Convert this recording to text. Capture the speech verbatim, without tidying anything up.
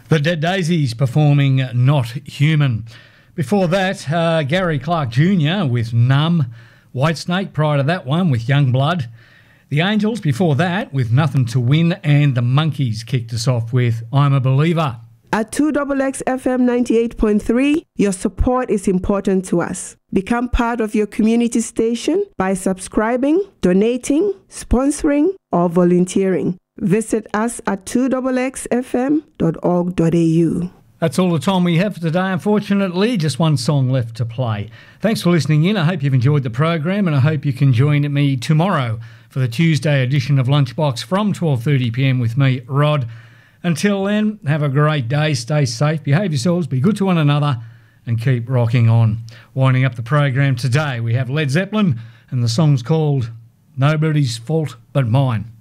The Dead Daisies performing Not Human. Before that, uh, Gary Clark Junior with Numb. Whitesnake prior to that one with Young Blood. The Angels before that with Nothing to Win. And the Monkees kicked us off with I'm a Believer. At two X X F M ninety-eight point three, your support is important to us. Become part of your community station by subscribing, donating, sponsoring, or volunteering. Visit us at two X X F M dot org dot A U. That's all the time we have for today, unfortunately. Just one song left to play. Thanks for listening in. I hope you've enjoyed the program, and I hope you can join me tomorrow for the Tuesday edition of Lunchbox from twelve thirty p m with me, Rod. Until then, have a great day, stay safe, behave yourselves, be good to one another, and keep rocking on. Winding up the program today, we have Led Zeppelin, and the song's called Nobody's Fault But Mine.